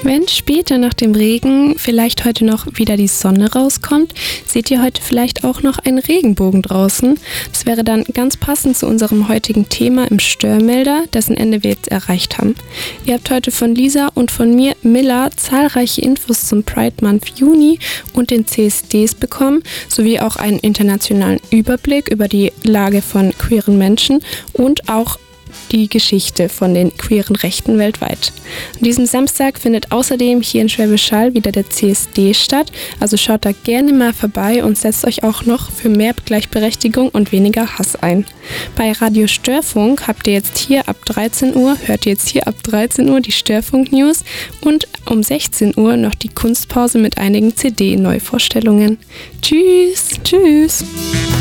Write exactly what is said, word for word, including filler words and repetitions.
Wenn später nach dem Regen vielleicht heute noch wieder die Sonne rauskommt, seht ihr heute vielleicht auch noch einen Regenbogen draußen. Das wäre dann ganz passend zu unserem heutigen Thema im Störmelder, dessen Ende wir jetzt erreicht haben. Ihr habt heute von Lisa und von mir, Milla, zahlreiche Infos zum Pride Month Juni und den C S Ds bekommen, sowie auch einen internationalen Überblick über die Lage von queeren Menschen und auch die Geschichte von den queeren Rechten weltweit. An diesem Samstag findet außerdem hier in Schwäbisch Hall wieder der C S D statt, also schaut da gerne mal vorbei und setzt euch auch noch für mehr Gleichberechtigung und weniger Hass ein. Bei Radio Störfunk habt ihr jetzt hier ab dreizehn Uhr, hört ihr jetzt hier ab dreizehn Uhr die Störfunk-News und um sechzehn Uhr noch die Kunstpause mit einigen C D-Neuvorstellungen. Tschüss! Tschüss!